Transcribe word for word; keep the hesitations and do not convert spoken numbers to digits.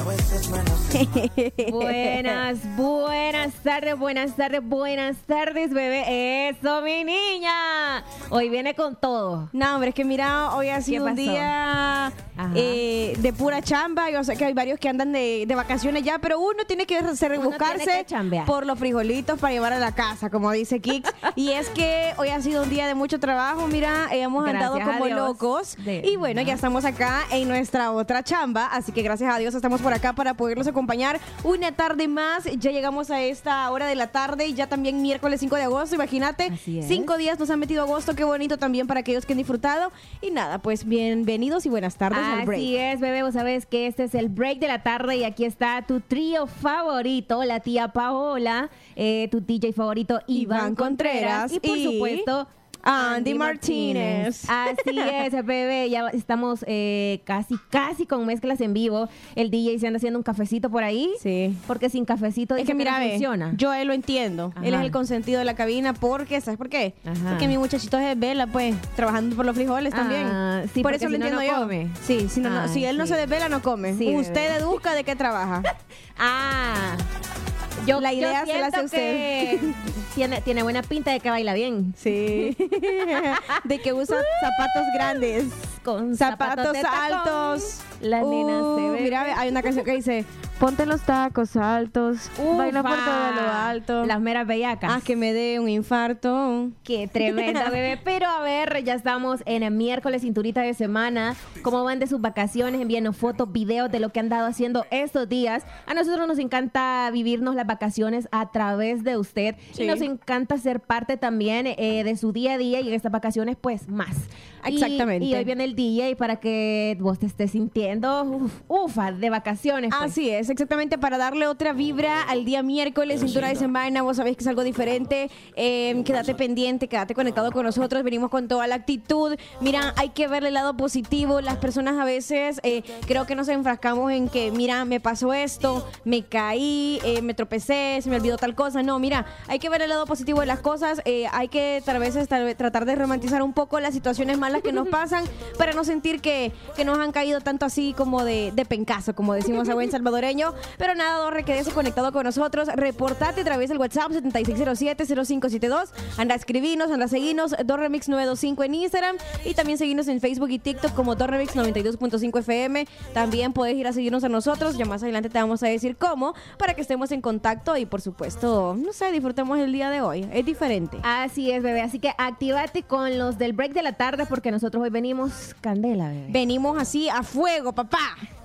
a veces menos. Buenas, buenas tardes, buenas tardes, buenas tardes, bebé. Eso, mi niña. Hoy viene con todo. No, hombre, es que mira, hoy ha sido un día eh, de pura chamba. Yo sé que hay varios que andan de, de vacaciones ya, pero uno tiene que hacer buscarse por los frijolitos para llevar a la casa, como dice Kix. Y es que hoy ha sido un día de mucho trabajo. Mira, eh, hemos Gracias andado como locos. De... Y bueno, ya estamos acá en nuestra otra chamba. Así que gracias a Dios estamos por acá para poderlos acompañar una tarde más. Ya llegamos a esta hora de la tarde y ya también miércoles cinco de agosto. Imagínate, cinco días nos han metido agosto. Qué bonito también para aquellos que han disfrutado. Y nada, pues bienvenidos y buenas tardes al break. Así es, bebé. Vos sabés que este es el break de la tarde y aquí está tu trío favorito, la tía Paola, eh, tu D J favorito Iván, Iván Contreras, Contreras y por y... supuesto... Andy, Andy Martínez. Martínez. Así es, bebé. Ya estamos eh, casi, casi con mezclas en vivo. El D J se anda haciendo un cafecito por ahí. Sí. Porque sin cafecito es que mira, no funciona. Yo él lo entiendo. Ajá. Él es el consentido de la cabina porque, ¿sabes por qué? Ajá. Porque mi muchachito es de vela, pues, trabajando por los frijoles ah, también. Sí, por eso lo si entiendo no, no yo. Come. Sí, si, no, ah, no, si él sí. no se desvela, no come. Sí, usted bebé. deduzca de qué trabaja. ah. Yo, la idea yo se la hace usted. tiene, tiene buena pinta de que baila bien. Sí. De que usa zapatos grandes. Con zapatos, zapatos altos. La nena uh, se ve. Mira, hay una canción que dice: ponte los tacos altos, Ufa. baila por todo lo alto. Las meras bellacas. Ah, que me dé un infarto. Qué tremenda, bebé. Pero a ver, ya estamos en el miércoles, cinturita de semana. ¿Cómo van de sus vacaciones? Envíenos fotos, videos de lo que han dado haciendo estos días. A nosotros nos encanta vivirnos las vacaciones a través de usted. Sí. Y nos encanta ser parte también eh, de su día a día y en estas vacaciones, pues, más. Exactamente. Y, y hoy viene el D J para que vos te estés sintiendo uf, ufa, de vacaciones. Pues. Así es, exactamente, para darle otra vibra al día miércoles, cintura de semana. Vos sabés que es algo diferente. Eh, quédate pendiente, quédate conectado con nosotros. Venimos con toda la actitud. Mira, hay que verle el lado positivo. Las personas a veces eh, creo que nos enfrascamos en que, mira, me pasó esto, me caí, eh, me tropecé, se me olvidó tal cosa. No, mira, hay que ver el lado positivo de las cosas. Eh, hay que tal vez tal, tratar de romantizar un poco las situaciones malas que nos pasan para no sentir que, que nos han caído tanto así como de, de pencazo, como decimos a buen salvadoreño. Pero nada, Dorre, quédese conectado con nosotros. Reportate a través del WhatsApp setenta y seis cero siete cero cinco siete dos. Anda a escribirnos, anda a seguirnos, Dorremix nueve dos cinco en Instagram y también seguirnos en Facebook y TikTok como Dorremix noventa y dos punto cinco F M. También puedes ir a seguirnos a nosotros. Ya más adelante te vamos a decir cómo para que estemos en contacto y por supuesto, no sé, disfrutemos el día de hoy. Es diferente. Así es, bebé. Así que actívate con los del break de la tarde porque nosotros hoy venimos candela, bebé. Venimos así a fuego, papá.